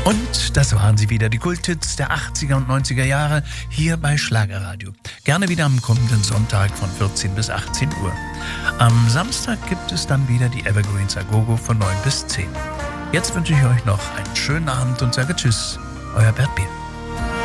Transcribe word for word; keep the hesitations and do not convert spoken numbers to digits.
Und das waren sie wieder, die Kulthits der achtziger und neunziger Jahre hier bei Schlagerradio. Gerne wieder am kommenden Sonntag von vierzehn bis achtzehn Uhr. Am Samstag gibt es dann wieder die Evergreens Agogo von neun bis zehn. Jetzt wünsche ich euch noch einen schönen Abend und sage Tschüss, euer Bert Bier.